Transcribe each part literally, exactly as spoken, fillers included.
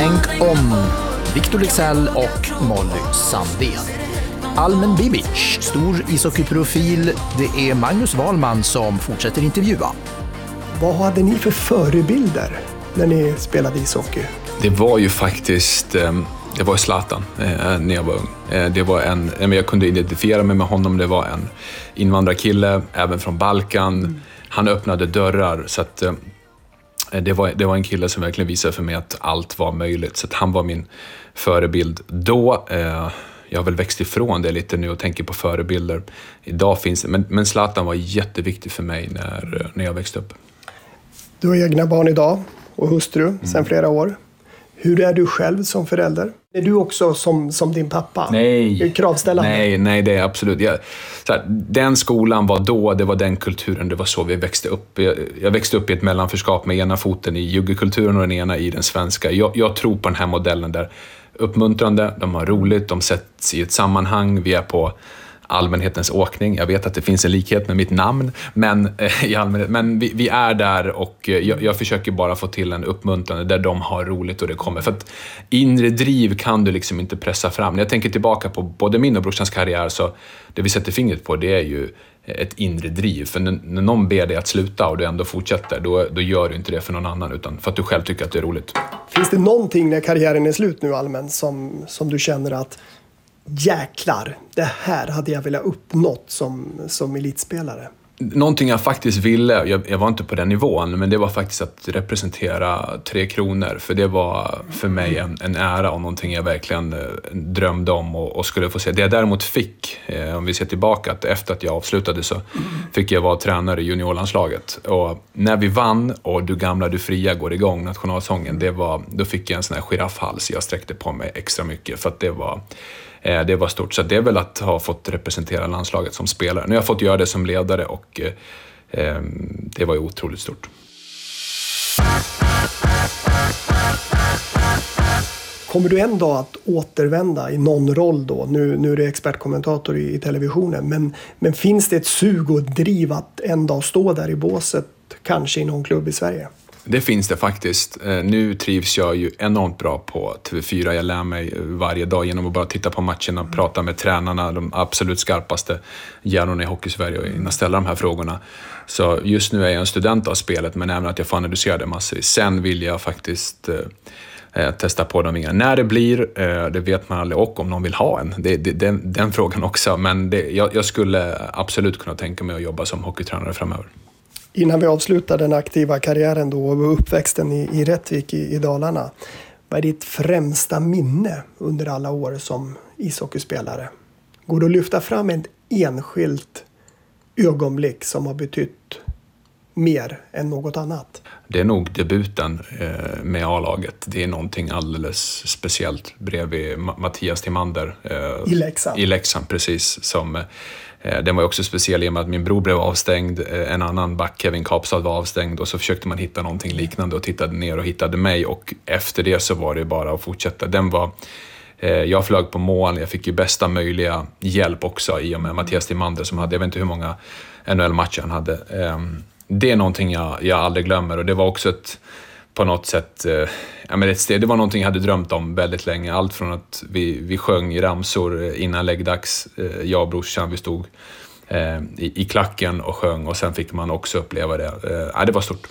Tänk om Victor Leksell och Molly Sandén. Almen Bibic, stor ishockeyprofil. Det är Magnus Wahlman som fortsätter intervjua. Vad hade ni för förebilder när ni spelade ishockey? Det var ju faktiskt, det var Zlatan när jag var ung. Det var en, jag kunde identifiera mig med honom, det var en invandrarkille, även från Balkan. Mm. Han öppnade dörrar, så att det var, det var en kille som verkligen visade för mig att allt var möjligt. Så att han var min förebild då. Jag har väl växt ifrån det lite nu och tänker på förebilder. Idag finns det, men, men Zlatan var jätteviktig för mig när, när jag växte upp. Du har egna barn idag och hustru mm. sedan flera år. Hur är du själv som förälder? Är du också som, som din pappa? Nej. Är kravställande? Nej, nej, det är absolut. Jag, så här, den skolan var då, det var den kulturen, det var så vi växte upp. Jag, jag växte upp i ett mellanförskap med ena foten i juggekulturen och den ena i den svenska. Jag, jag tror på den här modellen där uppmuntrande, de har roligt, de sätts i ett sammanhang, vi är på allmänhetens åkning. Jag vet att det finns en likhet med mitt namn, men, eh, i allmänhet, men vi, vi är där och eh, jag, jag försöker bara få till en uppmuntrande där de har roligt och det kommer. För att inre driv kan du liksom inte pressa fram. När jag tänker tillbaka på både min och brorsans karriär, så det vi sätter fingret på, det är ju ett inre driv. För när, när någon ber dig att sluta och du ändå fortsätter, då, då gör du inte det för någon annan, utan för att du själv tycker att det är roligt. Finns det någonting när karriären är slut nu allmänt som, som du känner att jäklar, det här hade jag velat uppnått som, som elitspelare? Någonting jag faktiskt ville, jag, jag var inte på den nivån, men det var faktiskt att representera Tre Kronor. För det var för mig en, en ära och någonting jag verkligen eh, drömde om och, och skulle få se. Det jag däremot fick, eh, om vi ser tillbaka, att efter att jag avslutade så fick jag vara tränare i juniorlandslaget. Och när vi vann och Du gamla, du fria går igång, nationalsången, det var, då fick jag en sån här giraffhals. Jag sträckte på mig extra mycket för att det var... Det var stort, så det är väl att ha fått representera landslaget som spelare. Nu har jag fått göra det som ledare och eh, det var ju otroligt stort. Kommer du en dag att återvända i någon roll då? Nu, nu är du expertkommentator i, i televisionen, men, men finns det ett sug och driv att en dag stå där i båset, kanske i någon klubb i Sverige? Det finns det faktiskt. Nu trivs jag ju enormt bra på T V fyra. Jag lär mig varje dag genom att bara titta på matcherna, mm. prata med tränarna, de absolut skarpaste hjärnorna i Hockey-Sverige och innan ställa de här frågorna. Så just nu är jag en student av spelet, men även att jag får analysera det massor. Sen vill jag faktiskt eh, testa på dem igen. När det blir, eh, det vet man aldrig, och om någon vill ha en. Det, det, den, den frågan också. Men det, jag, jag skulle absolut kunna tänka mig att jobba som hockeytränare framöver. Innan vi avslutar den aktiva karriären då och uppväxten i, i Rättvik i, i Dalarna. Vad är ditt främsta minne under alla år som ishockeyspelare? Går det att lyfta fram ett enskilt ögonblick som har betytt mer än något annat? Det är nog debuten med A-laget. Det är någonting alldeles speciellt bredvid Mattias Timander. I Leksand. I Leksand, precis. Som, den var också speciell i och med att min bror blev avstängd. En annan back, Kevin Kapstad, var avstängd. Och så försökte man hitta någonting liknande och tittade ner och hittade mig. Och efter det så var det bara att fortsätta. Den var... Jag flög på mål, jag fick ju bästa möjliga hjälp också i och med Mattias Timander som hade, jag vet inte hur många N H L-matcher han hade. Det är någonting jag, jag aldrig glömmer, och det var också ett, på något sätt, ja, men ett steg, det var någonting jag hade drömt om väldigt länge. Allt från att vi, vi sjöng i ramsor innan läggdags, jag och brorsan, vi stod i, i klacken och sjöng, och sen fick man också uppleva det. Ja, det var stort.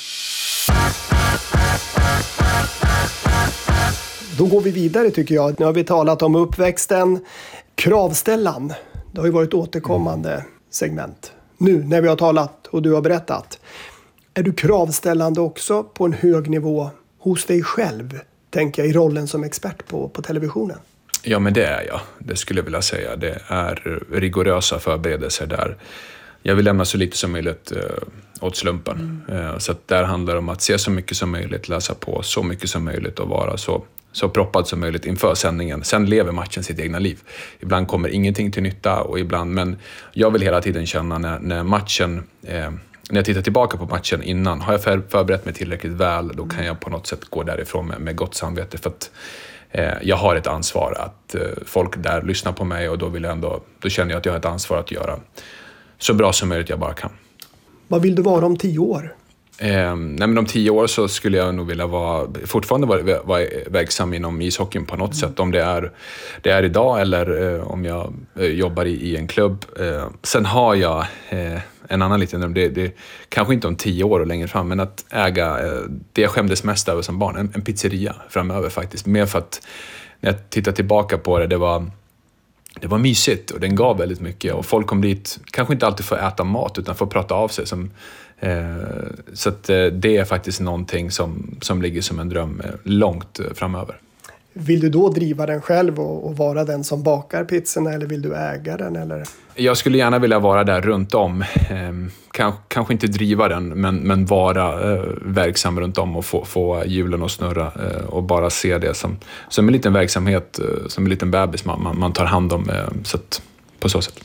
Då går vi vidare tycker jag. Nu har vi talat om uppväxten. Kravställan, det har ju varit återkommande segment. Nu när vi har talat och du har berättat. Är du kravställande också på en hög nivå hos dig själv? Tänker jag i rollen som expert på, på televisionen. Ja, men det är jag. Det skulle jag vilja säga. Det är rigorösa förberedelser där. Jag vill lämna så lite som möjligt eh, åt slumpen. Mm. Eh, så att där handlar det om att se så mycket som möjligt, läsa på så mycket som möjligt och vara så, så proppad som möjligt inför sändningen. Sen lever matchen sitt egna liv. Ibland kommer ingenting till nytta och ibland, men jag vill hela tiden känna när, när matchen, eh, när jag tittar tillbaka på matchen innan, har jag för, förberett mig tillräckligt väl, då kan jag på något sätt gå därifrån med, med gott samvete, för att eh, jag har ett ansvar att eh, folk där lyssnar på mig, och då vill jag ändå, då känner jag att jag har ett ansvar att göra så bra som möjligt jag bara kan. Vad vill du vara om tio år? Eh, nej men om tio år så skulle jag nog vilja vara, fortfarande vara, vara verksam inom ishockeyn på något mm. sätt. Om det är, det är idag eller eh, om jag eh, jobbar i, i en klubb. Eh, sen har jag eh, en annan liten dröm, det, det kanske inte om tio år och längre fram, men att äga eh, det jag skämdes mest över som barn, en, en pizzeria framöver faktiskt. Mer för att när jag tittar tillbaka på det, det var, det var mysigt och den gav väldigt mycket. Och folk kom dit, kanske inte alltid för att äta mat utan för att prata av sig. Som, eh, så att, eh, det är faktiskt någonting som, som ligger som en dröm eh, långt eh, framöver. Vill du då driva den själv och, och vara den som bakar pizzorna eller vill du äga den? Eller? Jag skulle gärna vilja vara där runt om. Eh, kanske, kanske inte driva den, men, men vara eh, verksam runt om och få, få hjulen att snurra. Eh, och bara se det som, som en liten verksamhet, eh, som en liten bebis man, man, man tar hand om. Eh, så att, på så sätt.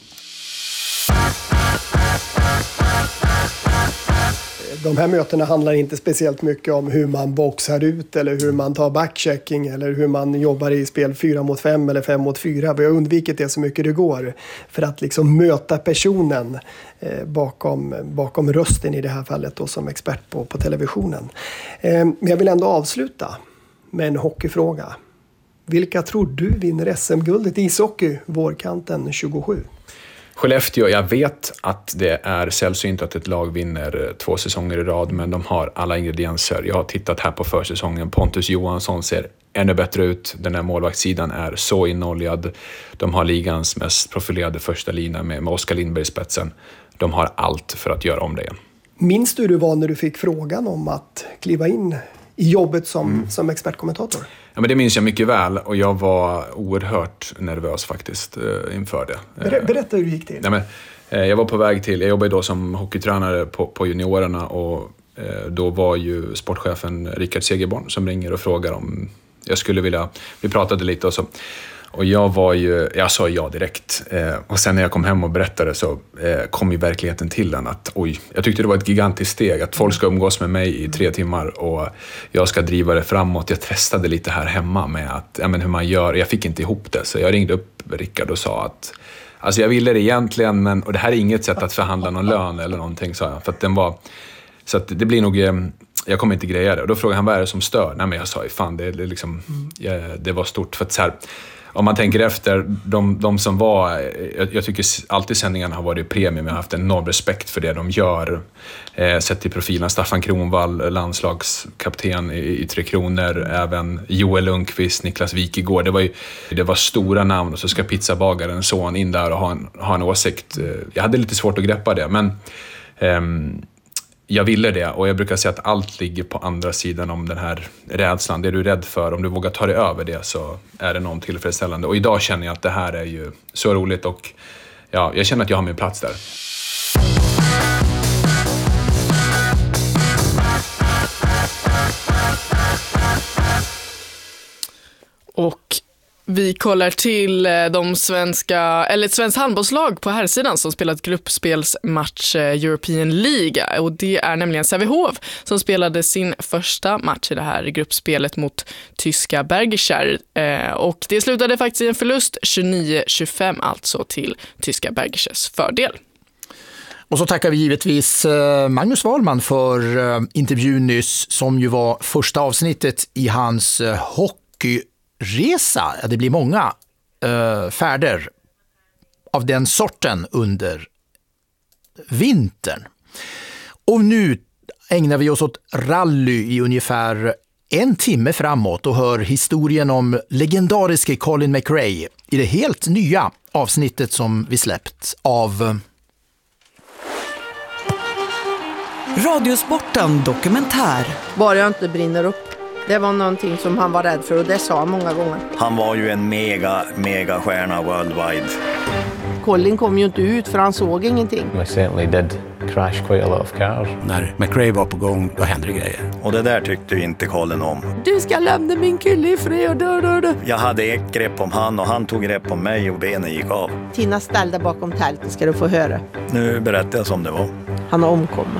De här mötena handlar inte speciellt mycket om hur man boxar ut eller hur man tar backchecking eller hur man jobbar i spel fyra mot fem eller fem mot fyra. Vi har undvikit det så mycket det går för att liksom möta personen eh, bakom, bakom rösten i det här fallet då, som expert på, på televisionen. Eh, men jag vill ändå avsluta med en hockeyfråga. Vilka tror du vinner S M-guldet i ishockey vårkanten tjugosju? Skellefteå, jag vet att det är sällsynt att ett lag vinner två säsonger i rad, men de har alla ingredienser. Jag har tittat här på försäsongen. Pontus Johansson ser ännu bättre ut. Den här målvaktssidan är så inoljad. De har ligans mest profilerade första lina med, med Oskar Lindberg i spetsen. De har allt för att göra om det igen. Minns du hur du var när du fick frågan om att kliva in i jobbet som, mm. som expertkommentator? Ja, men det minns jag mycket väl och jag var oerhört nervös faktiskt eh, inför det. Ber- berätta hur det gick till. Nej, men, eh, jag var på väg till, jag jobbade då som hockeytränare på, på juniorerna och eh, då var ju sportchefen Rickard Segerborn som ringer och frågar om jag skulle vilja, vi pratade lite och så. Och jag var ju, jag sa ja direkt. Eh, och sen när jag kom hem och berättade så eh, kom ju verkligheten till den att oj, jag tyckte det var ett gigantiskt steg att folk ska umgås med mig i tre timmar och jag ska driva det framåt. Jag testade lite här hemma med att, ja, men hur man gör, jag fick inte ihop det så jag ringde upp Rickard och sa att alltså jag ville det egentligen men, och det här är inget sätt att förhandla någon lön eller någonting sa jag, för att den var, så att det blir nog, eh, jag kommer inte greja det. Och då frågade han vad är det som stör? Nej men jag sa fan det, det, liksom, ja, det var stort för att så här, om man tänker efter, de, de som var, jag, jag tycker alltid sändningarna har varit premium, jag har haft enorm respekt för det de gör. Eh, sett till profilen, Staffan Kronvall, landslagskapten i, i Tre Kronor, även Joel Lundqvist, Niklas Wikegård. Det var ju, det var stora namn och så ska pizzabagaren son in där och ha en, ha en åsikt. Jag hade lite svårt att greppa det, men ehm, jag ville det och jag brukar säga att allt ligger på andra sidan om den här rädslan. Det du är rädd för, om du vågar ta dig över det så är det någon tillfredsställande. Och idag känner jag att det här är ju så roligt och ja, jag känner att jag har min plats där. Och vi kollar till de svenska, eller ett svenskt handbollslag på herrsidan som spelat gruppspelsmatch European League. Och det är nämligen Sävehof som spelade sin första match i det här gruppspelet mot tyska Bergischer. Och det slutade faktiskt i en förlust tjugonio tjugofem, alltså till tyska Bergischers fördel. Och så tackar vi givetvis Magnus Wahlman för intervjun nyss som ju var första avsnittet i hans hockey resa. Ja, det blir många uh, färder av den sorten under vintern. Och nu ägnar vi oss åt rally i ungefär en timme framåt och hör historien om legendariske Colin McRae i det helt nya avsnittet som vi släppt av Radiosporten dokumentär. Bara jag inte brinner upp. Det var någonting som han var rädd för och det sa han många gånger. Han var ju en mega, mega stjärna worldwide. Colin kom ju inte ut för han såg ingenting. I certainly did crash quite a lot of cars. När McRae var på gång, då hände det grejer. Och det där tyckte ju inte Colin om. Du ska lämna min kille i fred och dö, dö, dö. Jag hade ett grepp om han och han tog grepp om mig och benen gick av. Tina ställde bakom tältet ska du få höra. Nu berättar jag som det var. Han har omkommit.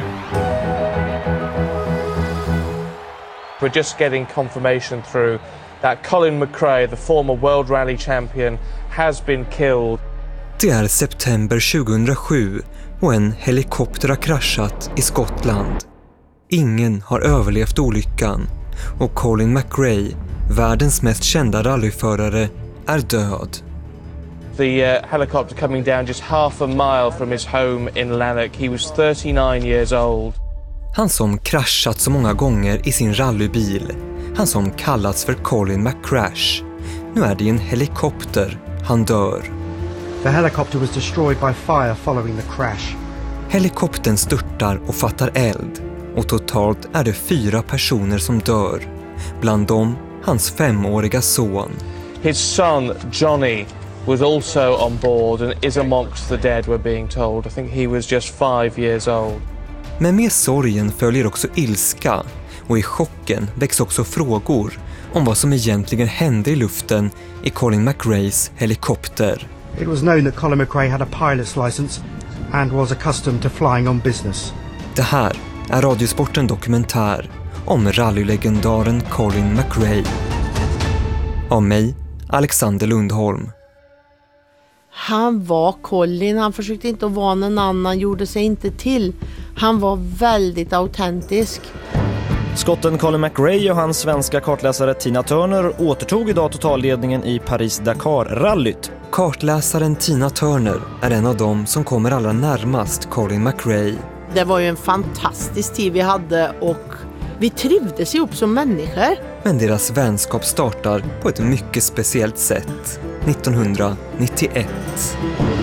We're just getting confirmation through that Colin McRae, the former World Rally Champion, has been killed. Det är september tjugohundrasju och en helikopter har kraschat i Skottland. Ingen har överlevt olyckan och Colin McRae, världens mest kända rallyförare, är död. The uh, helicopter coming down just half a mile from his home in Lanark. He was thirty-nine years old. Han som kraschat så många gånger i sin rallybil. Han som kallats för Colin McCrash. Nu är det i en helikopter han dör. The helicopter was destroyed by fire following the crash. Helikoptern störtar och fattar eld. Och totalt är det fyra personer som dör. Bland dem hans femåriga son. His son Johnny was also on board and is amongst the dead, we're being told. I think he was just five years old. Men med sorgen följer också ilska. Och i chocken väcks också frågor om vad som egentligen hände i luften i Colin McRaes helikopter. It was known that Colin McRae had a pilot's license and was accustomed to flying on business. Det här är Radiosporten dokumentär om rallylegendaren Colin McRae. Av mig, Alexander Lundholm. Han var Colin, han försökte inte att vara någon annan, gjorde sig inte till. Han var väldigt autentisk. Skotten Colin McRae och hans svenska kartläsare Tina Turner återtog idag totalledningen i Paris-Dakar-rallyt. Kartläsaren Tina Turner är en av dem som kommer allra närmast Colin McRae. Det var ju en fantastisk tid vi hade och vi trivdes ihop som människor. Men deras vänskap startar på ett mycket speciellt sätt, nittonhundranittioett.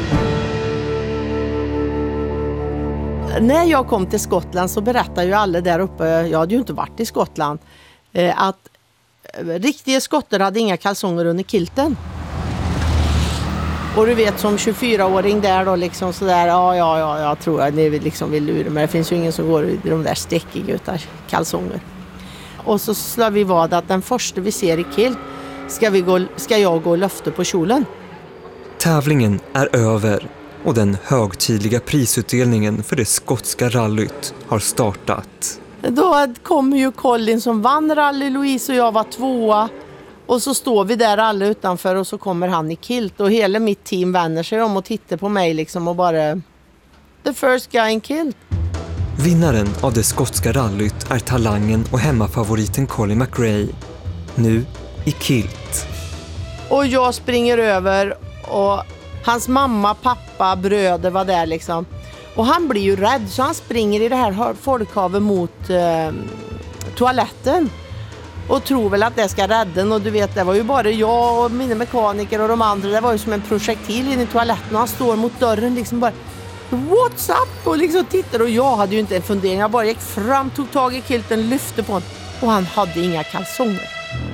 När jag kom till Skottland så berättade ju alla där uppe, jag hade ju inte varit i Skottland, att riktiga skotter hade inga kalsonger under kilten. Och du vet, som tjugofyraåring där då liksom sådär, ja, ja, ja, jag tror att ni liksom vill lura, men det finns ju ingen som går i de där stäckiga utan kalsonger. Och så slår vi vad att den första vi ser i kilt ska, vi gå, ska jag gå och löfta på kjolen. Tävlingen är över och den högtidliga prisutdelningen för det skotska rallyt har startat. Då kommer ju Colin som vann rally, Louise och jag var tvåa. Och så står vi där alla utanför och så kommer han i kilt. Och hela mitt team vänder sig om och tittar på mig liksom och bara... The first guy in kilt. Vinnaren av det skotska rallyt är talangen och hemmafavoriten Colin McRae. Nu i kilt. Och jag springer över och hans mamma, pappa, bröder var där liksom. Och han blir ju rädd så han springer i det här folkhavet mot eh, toaletten. Och tror väl att det ska rädda. Och du vet, det var ju bara jag och mina mekaniker och de andra. Det var ju som en projektil in i toaletten. Och han står mot dörren liksom bara... What's up? Och liksom tittar. Och jag hade ju inte en fundering. Jag bara gick fram, tog tag i kilten, lyfte på honom. Och han hade inga kalsonger.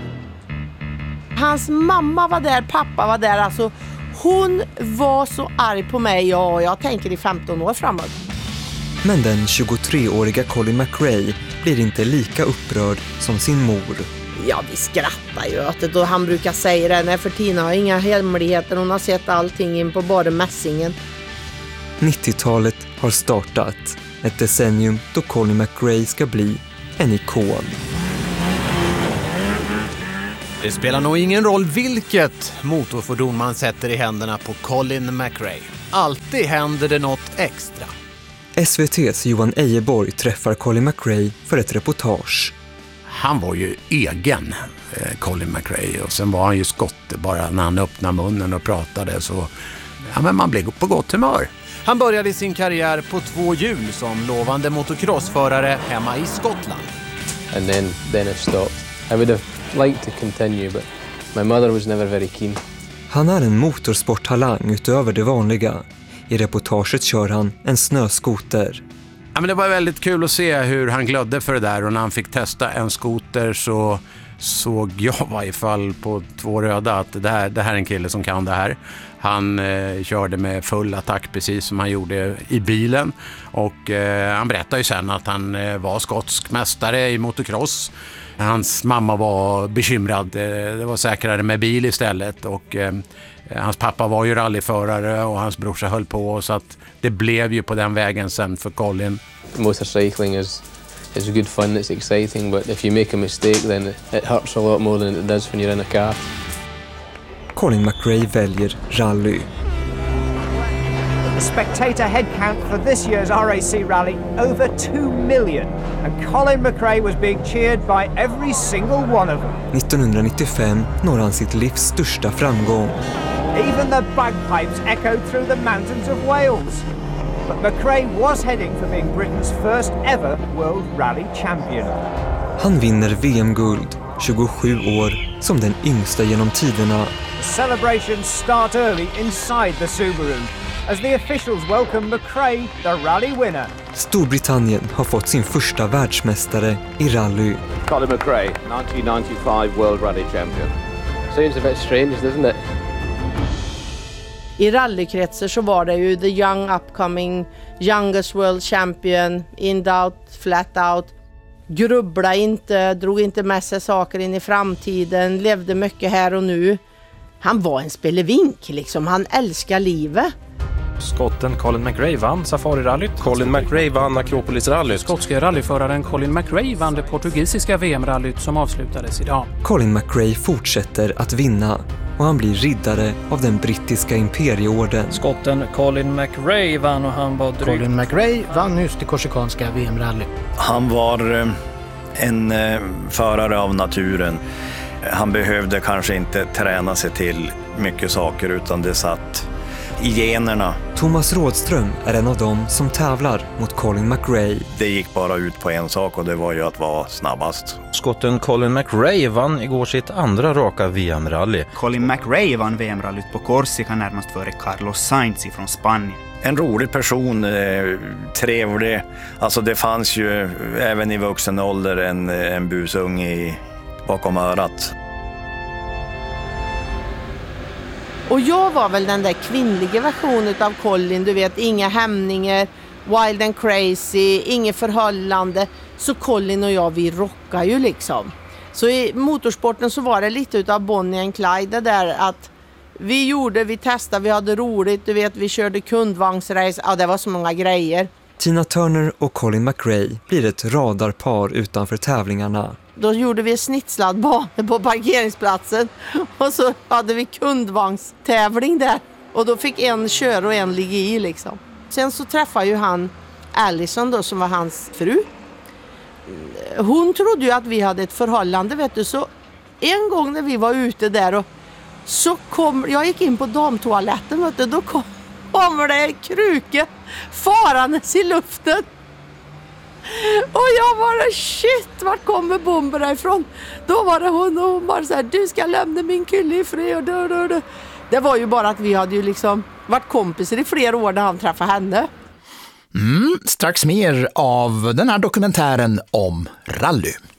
Hans mamma var där, pappa var där. Alltså, hon var så arg på mig. Ja, jag tänker i femton år framåt. Men den tjugotreåriga Colin McRae blir inte lika upprörd som sin mor. Ja, vi skrattar ju åt det och han brukar säga det. Nej, för Tina har inga hemligheter. Hon har sett allting in på bara mässingen. nittiotalet har startat. Ett decennium då Colin McRae ska bli en ikon. Det spelar nog ingen roll vilket motorfordon man sätter i händerna på Colin McRae. Alltid händer det något extra. S V T:s Johan Ejeborg träffar Colin McRae för ett reportage. Han var ju egen, Colin McRae, och sen var han ju skotte bara när han öppnade munnen och pratade så ja, men man blev på gott humör. Han började sin karriär på två hjul som lovande motocrossförare hemma i Skottland. And then, then it stopped. I would have liked to continue, but my mother was never very keen. Han är en motorsporttalang utöver det vanliga. I reportaget kör han en snöskoter. Ja, men det var väldigt kul att se hur han glödde för det där, och när han fick testa en skoter så såg jag i varje fall på två röda att det här, det här är en kille som kan det här. Han eh, körde med full attack precis som han gjorde i bilen, och eh, han berättade ju sen att han eh, var skotsk mästare i motocross. Hans mamma var bekymrad, det var säkrare med bil istället, och eh, hans pappa var ju rallyförare och hans brorsa höll på, så att det blev ju på den vägen sen för Colin. Motorcycling is is good fun, it's exciting, but if you make a mistake then it hurts a lot more than it does when you're in a car. Colin McRae väljer rally. The spectator head count for this year's R A C rally over two million, and Colin McRae was being cheered by every single one of them. nittonhundranittiofem når han sitt livs största framgång. Even the bagpipes echoed through the mountains of Wales. But McRae was heading for being Britain's first ever World Rally Champion. Han vinner V M-guld, tjugosju år, som den yngsta genom tiderna. The celebrations start early inside the Subaru as the officials welcome McRae, the rally winner. Storbritannien har fått sin första världsmästare i rally. Colin McRae, nineteen ninety-five World Rally Champion. Seems a bit strange, doesn't it? I rallykretsar så var det ju the young upcoming youngest world champion, in doubt, flat out. Grubbla inte, drog inte med sig saker in i framtiden, levde mycket här och nu. Han var en spelevink liksom, han älskar livet. Skotten Colin McRae vann Safari-rallyt. Colin McRae vann Akropolis-rallyt. Skotske rallyföraren Colin McRae vann det portugisiska V M-rallyt som avslutades idag. Colin McRae fortsätter att vinna och han blir riddare av den brittiska imperieorden. Skotten Colin McRae vann och han var drygt. Colin McRae vann just det korsikanska V M-rally. Han var en förare av naturen. Han behövde kanske inte träna sig till mycket saker utan det satt i generna. Thomas Rådström är en av dem som tävlar mot Colin McRae. Det gick bara ut på en sak och det var ju att vara snabbast. Skotten Colin McRae vann igår sitt andra raka V M-rally. Colin McRae vann V M-rallyt på Korsika närmast före Carlos Sainz från Spanien. En rolig person, eh, trevlig. Alltså det fanns ju även i vuxen ålder en, en busung i, bakom örat. Och jag var väl den där kvinnliga versionen av Colin, du vet, inga hämningar, wild and crazy, inget förhållande. Så Colin och jag, vi rockar ju liksom. Så i motorsporten så var det lite utav Bonnie and Clyde där att vi gjorde, vi testade, vi hade roligt, du vet, vi körde kundvagnsrace, ja det var så många grejer. Tina Turner och Colin McRae blir ett radarpar utanför tävlingarna. Då gjorde vi snitslad bana på parkeringsplatsen och så hade vi kundvagnstävling där. Och då fick en köra och en ligga i liksom. Sen så träffade ju han Allison då som var hans fru. Hon trodde ju att vi hade ett förhållande, vet du. Så en gång när vi var ute där och så kom, jag gick in på damtoaletten, vet du, då kom, kommer det en kruke farandes i luften. Och jag bara, shit, vart kommer bomberna ifrån? Då var det hon och hon bara så här, du ska lämna min kille i fred. Det var ju bara att vi hade ju liksom varit kompisar i flera år när han träffade henne. Mm, strax mer av den här dokumentären om rally.